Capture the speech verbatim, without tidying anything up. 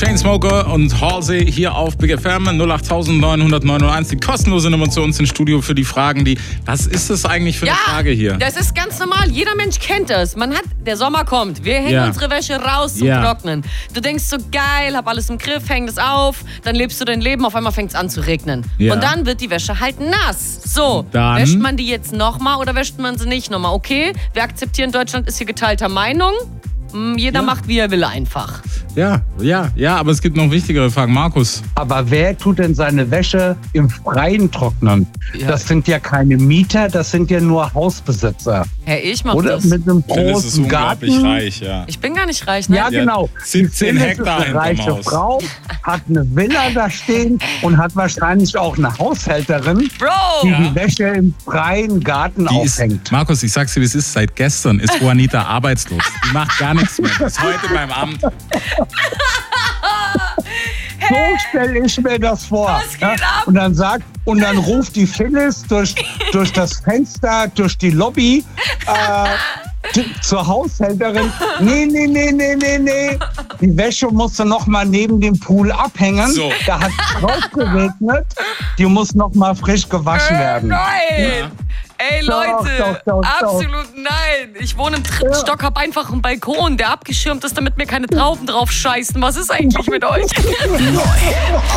Chainsmoker und Halsey hier auf Big F M null acht neun neun eins. Die kostenlose Nummer zu uns ins Studio für die Fragen, die, was ist das eigentlich für ja, eine Frage hier? Das ist ganz normal. Jeder Mensch kennt das. Man hat, der Sommer kommt. Wir hängen Ja. unsere Wäsche raus zum Ja. Trocknen. Du denkst so, geil, hab alles im Griff, häng das auf. Dann lebst du dein Leben, auf einmal fängt es an zu regnen. Ja. Und dann wird die Wäsche halt nass. So, Dann- wäscht man die jetzt nochmal oder wäscht man sie nicht nochmal? Okay, wir akzeptieren, Deutschland ist hier geteilter Meinung. Hm, Jeder Ja. macht, wie er will einfach. Ja, ja, ja, aber es gibt noch wichtigere Fragen. Markus. Aber wer tut denn seine Wäsche im Freien trocknen? Ja. Das sind ja keine Mieter, das sind ja nur Hausbesitzer. Herr, ich mach Oder das. mit einem Phyllis ist großen unglaublich Garten. reich, ja. Ich bin gar nicht reich, ne? Ja, Die hat genau. siebzehn Die Phyllis Hektar ist eine hinterm reiche Haus. Frau, hat eine Villa da stehen und hat wahrscheinlich auch eine Haushälterin, Bro! die die Wäsche im freien Garten Die ist, aufhängt. Markus, ich sag's dir, wie es ist, seit gestern ist Juanita arbeitslos. Die macht gar nichts mehr. Ist heute beim Amt. So stelle ich mir das vor. Was geht ab? Und dann sagt, und dann ruft die Phyllis durch, durch das Fenster, durch die Lobby äh, t- zur Haushälterin. Nee, nee, nee, nee, nee, nee. Die Wäsche musst du noch mal neben dem Pool abhängen. So. Da hat es drauf geregnet. Die muss noch mal frisch gewaschen Äh, werden. nein! Ey, Doch, Leute, doch, doch, doch. absolut nein. Ich wohne im dritten Stock, hab einfach einen Balkon, der abgeschirmt ist, damit mir keine Trauben drauf scheißen. Was ist eigentlich mit euch?